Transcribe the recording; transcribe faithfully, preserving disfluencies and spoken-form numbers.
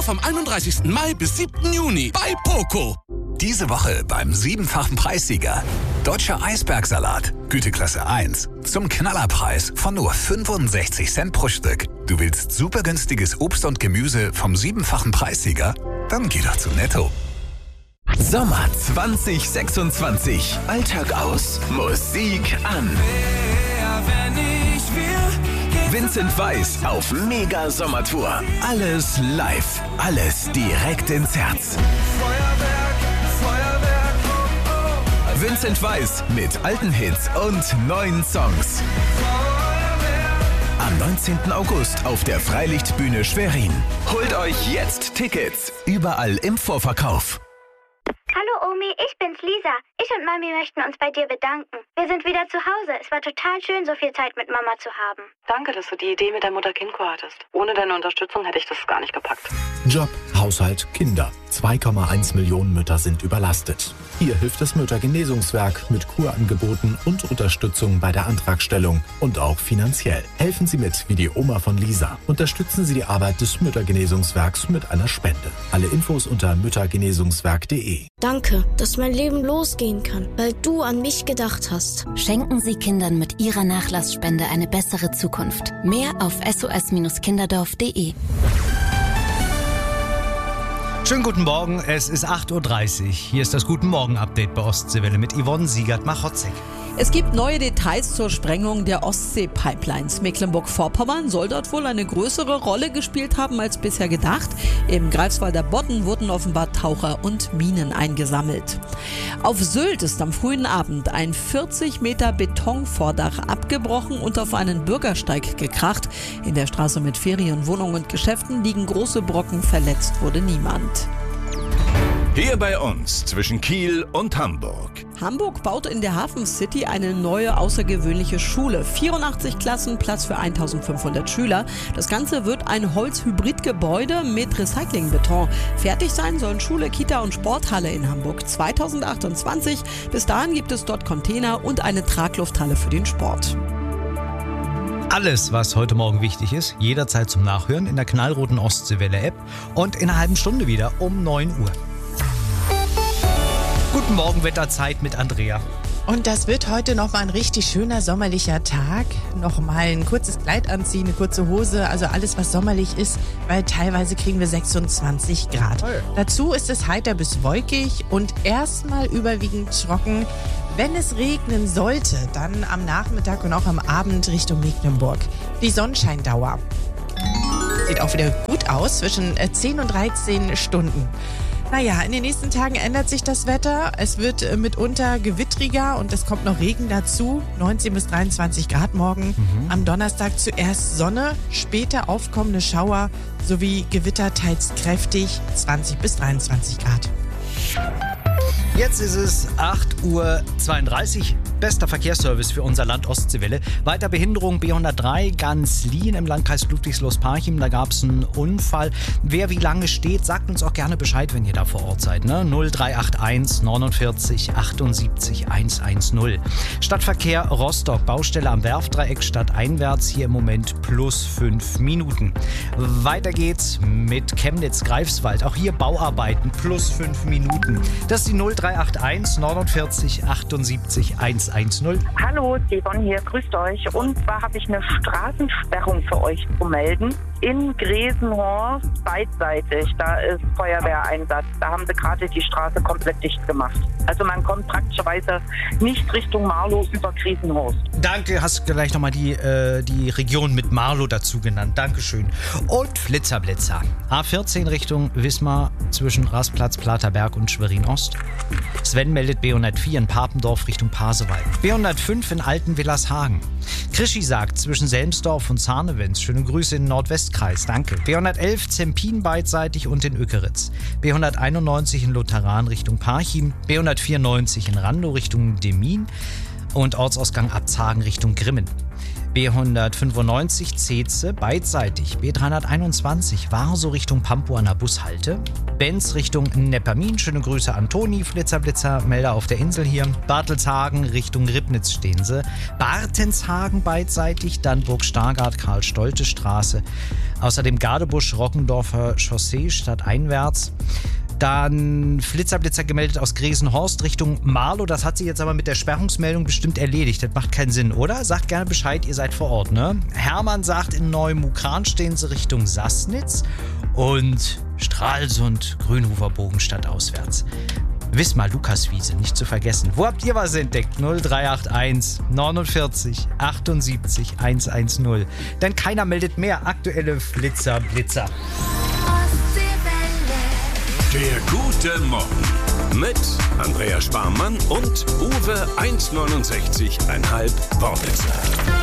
Vom einunddreißigsten Mai bis siebten Juni bei Poco. Diese Woche beim siebenfachen Preissieger. Deutscher Eisbergsalat, Güteklasse eins. Zum Knallerpreis von nur fünfundsechzig Cent pro Stück. Du willst super günstiges Obst und Gemüse vom siebenfachen Preissieger? Dann geh doch zu Netto. Sommer zwanzig sechsundzwanzig. Alltag aus, Musik an. Vincent Weiss auf Mega-Sommertour. Alles live, alles direkt ins Herz. Vincent Weiss mit alten Hits und neuen Songs. Am neunzehnten August auf der Freilichtbühne Schwerin. Holt euch jetzt Tickets. Überall im Vorverkauf. Hallo Omi, ich bin's Lisa. Ich und Mami möchten uns bei dir bedanken. Wir sind wieder zu Hause. Es war total schön, so viel Zeit mit Mama zu haben. Danke, dass du die Idee mit der Mutter-Kind-Kur hattest. Ohne deine Unterstützung hätte ich das gar nicht gepackt. Job, Haushalt, Kinder. zwei Komma eins Millionen Mütter sind überlastet. Hier hilft das Müttergenesungswerk mit Kurangeboten und Unterstützung bei der Antragstellung und auch finanziell. Helfen Sie mit, wie die Oma von Lisa. Unterstützen Sie die Arbeit des Müttergenesungswerks mit einer Spende. Alle Infos unter müttergenesungswerk punkt de. Danke, dass mein Leben losgehen kann, weil du an mich gedacht hast. Schenken Sie Kindern mit Ihrer Nachlassspende eine bessere Zukunft. Mehr auf s o s kinderdorf punkt de. Schönen guten Morgen, es ist acht Uhr dreißig. Hier ist das Guten Morgen-Update bei Ostseewelle mit Yvonne Siegert-Machotzek. Es gibt neue Details zur Sprengung der Ostsee-Pipelines. Mecklenburg-Vorpommern soll dort wohl eine größere Rolle gespielt haben als bisher gedacht. Im Greifswalder Bodden wurden offenbar Taucher und Minen eingesammelt. Auf Sylt ist am frühen Abend ein vierzig Meter Betonvordach abgebrochen und auf einen Bürgersteig gekracht. In der Straße mit Ferien, Wohnungen und Geschäften liegen große Brocken, verletzt wurde niemand. Hier bei uns zwischen Kiel und Hamburg. Hamburg baut in der Hafen City eine neue außergewöhnliche Schule. vierundachtzig Klassen, Platz für eintausendfünfhundert Schüler. Das Ganze wird ein Holzhybridgebäude mit Recyclingbeton. Fertig sein sollen Schule, Kita und Sporthalle in Hamburg zweitausendachtundzwanzig. Bis dahin gibt es dort Container und eine Traglufthalle für den Sport. Alles, was heute Morgen wichtig ist, jederzeit zum Nachhören in der knallroten Ostseewelle-App und in einer halben Stunde wieder um neun Uhr. Guten Morgen, Wetterzeit mit Andrea. Und das wird heute nochmal ein richtig schöner sommerlicher Tag. Nochmal ein kurzes Kleid anziehen, eine kurze Hose, also alles, was sommerlich ist, weil teilweise kriegen wir sechsundzwanzig Grad. Hey. Dazu ist es heiter bis wolkig und erstmal überwiegend trocken. Wenn es regnen sollte, dann am Nachmittag und auch am Abend Richtung Mecklenburg. Die Sonnenscheindauer sieht auch wieder gut aus, zwischen zehn und dreizehn Stunden. Naja, in den nächsten Tagen ändert sich das Wetter. Es wird mitunter gewittriger und es kommt noch Regen dazu. neunzehn bis dreiundzwanzig Grad morgen. Mhm. Am Donnerstag zuerst Sonne, später aufkommende Schauer sowie Gewitter teils kräftig, zwanzig bis dreiundzwanzig Grad. Jetzt ist es acht Uhr zweiunddreißig. Bester Verkehrsservice für unser Land Ostseewelle. Weiter Behinderung B hundertdrei Ganslien im Landkreis Ludwigslust-Parchim. Da gab es einen Unfall. Wer wie lange steht, sagt uns auch gerne Bescheid, wenn ihr da vor Ort seid. Ne? null drei acht eins neunundvierzig achtundsiebzig hundertzehn. Stadtverkehr Rostock. Baustelle am Werftdreieck stadteinwärts. Hier im Moment plus fünf Minuten. Weiter geht's mit Chemnitz-Greifswald. Auch hier Bauarbeiten plus fünf Minuten. Das ist die null drei acht eins neunundvierzig achtundsiebzig hundertzehn. Hallo, Yvonne hier, grüßt euch. Und zwar habe ich eine Straßensperrung für euch zu melden. In Gresenhorst, beidseitig, da ist Feuerwehreinsatz. Da haben sie gerade die Straße komplett dicht gemacht. Also man kommt praktischerweise nicht Richtung Marlow über Gresenhorst. Danke, hast gleich nochmal die, äh, die Region mit Marlow dazu genannt. Dankeschön. Und Flitzerblitzer. A vierzehn Richtung Wismar zwischen Rastplatz, Platerberg und Schwerin-Ost. Sven meldet B hundertvier in Papendorf Richtung Pasewalk. B hundertfünf in Altenwillershagen. Krischi sagt zwischen Selmsdorf und Zarnewenz. Schöne Grüße in den Nordwestkreis. Danke. B hundertelf Zempin beidseitig und in Ökeritz. B hunderteinundneunzig in Lutheran Richtung Parchim. B hundertvierundneunzig in Randow Richtung Demmin. Und Ortsausgang Abzagen Richtung Grimmen. B hundertfünfundneunzig Zeetze beidseitig. B dreihunderteinundzwanzig Warso Richtung Pankow an der Bushalte. Benz Richtung Neppermin. Schöne Grüße an Toni. Flitzer, Blitzer, Melder auf der Insel hier. Bartelshagen Richtung Ribnitz stehen sie. Bartenshagen beidseitig. Dann Burg Stargard, Karl-Stolte-Straße. Außerdem Gardebusch, Rockendorfer Chaussee stadteinwärts. Dann Flitzerblitzer gemeldet aus Gresenhorst Richtung Marlow. Das hat sich jetzt aber mit der Sperrungsmeldung bestimmt erledigt. Das macht keinen Sinn, oder? Sagt gerne Bescheid, ihr seid vor Ort, ne? Hermann sagt, in Neumukran stehen sie Richtung Sassnitz. Und Stralsund, Grünhofer Bogen stadtauswärts. Wismar, Lukaswiese, nicht zu vergessen. Wo habt ihr was entdeckt? null drei acht eins neunundvierzig achtundsiebzig hundertzehn. Denn keiner meldet mehr aktuelle Flitzerblitzer. Der gute Morgen mit Andrea Sparmann und Uwe eins neunundsechzig Komma fünf Wortwitzer.